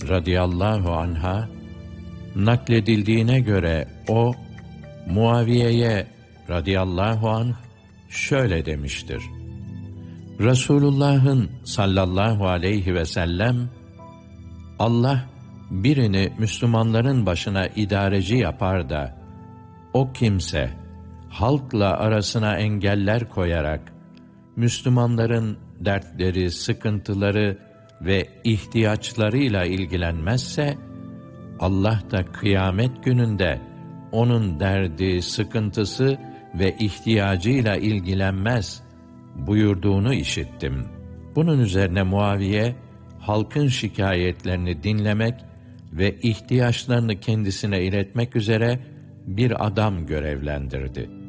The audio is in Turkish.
radıyallahu anha, nakledildiğine göre o, Muaviye'ye radıyallahu anh şöyle demiştir: Resulullah'ın sallallahu aleyhi ve sellem, Allah birini Müslümanların başına idareci yapar da, o kimse halkla arasına engeller koyarak, Müslümanların dertleri, sıkıntıları ve ihtiyaçlarıyla ilgilenmezse, Allah da kıyamet gününde onun derdi, sıkıntısı ve ihtiyacıyla ilgilenmez buyurduğunu işittim. Bunun üzerine Muaviye, halkın şikayetlerini dinlemek ve ihtiyaçlarını kendisine iletmek üzere bir adam görevlendirdi.